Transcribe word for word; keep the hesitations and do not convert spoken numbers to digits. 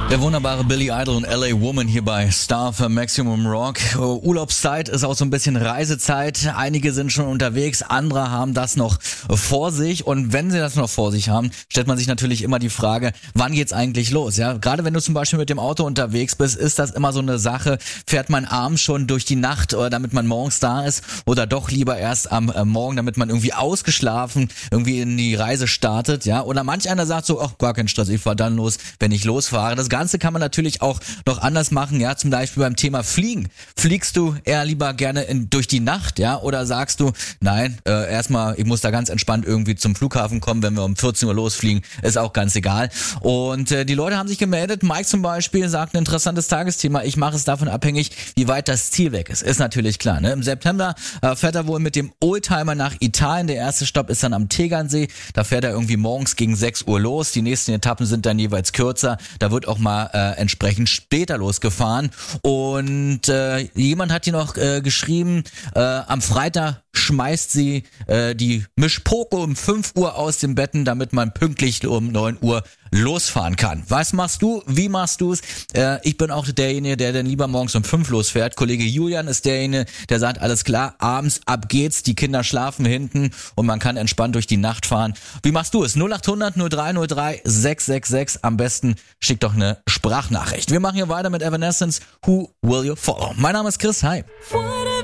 Der wunderbare Billy Idol und L A Woman hier bei Star für Maximum Rock. Urlaubszeit ist auch so ein bisschen Reisezeit. Einige sind schon unterwegs, andere haben das noch vor sich. Und wenn sie das noch vor sich haben, stellt man sich natürlich immer die Frage, wann geht's eigentlich los? Ja, gerade wenn du zum Beispiel mit dem Auto unterwegs bist, ist das immer so eine Sache. Fährt man abends schon durch die Nacht, oder damit man morgens da ist, oder doch lieber erst am äh, Morgen, damit man irgendwie ausgeschlafen irgendwie in die Reise startet? Ja, oder manch einer sagt so, ach, gar kein Stress, ich fahr dann los, wenn ich losfahre. Das Ganze kann man natürlich auch noch anders machen, ja, zum Beispiel beim Thema Fliegen. Fliegst du eher lieber gerne in, durch die Nacht, ja, oder sagst du, nein, äh, erstmal, ich muss da ganz entspannt irgendwie zum Flughafen kommen, wenn wir um vierzehn Uhr losfliegen, ist auch ganz egal. Und äh, die Leute haben sich gemeldet, Mike zum Beispiel sagt, ein interessantes Tagesthema, ich mache es davon abhängig, wie weit das Ziel weg ist. Ist natürlich klar, ne? Im September äh, fährt er wohl mit dem Oldtimer nach Italien, der erste Stopp ist dann am Tegernsee, da fährt er irgendwie morgens gegen sechs Uhr los, die nächsten Etappen sind dann jeweils kürzer, da wird auch mal äh, entsprechend später losgefahren. Und äh, jemand hat hier noch äh, geschrieben, äh, am Freitag schmeißt sie äh, die Mischpoke um fünf Uhr aus dem Betten, damit man pünktlich um neun Uhr losfahren kann. Was machst du? Wie machst du es? Äh, ich bin auch derjenige, der dann lieber morgens um fünf losfährt. Kollege Julian ist derjenige, der sagt, alles klar, abends ab geht's, die Kinder schlafen hinten und man kann entspannt durch die Nacht fahren. Wie machst du es? null acht hundert null drei null drei sechs sechs sechs. Am besten schick doch eine Sprachnachricht. Wir machen hier weiter mit Evanescence. Who Will You Follow? Mein Name ist Chris. Hi.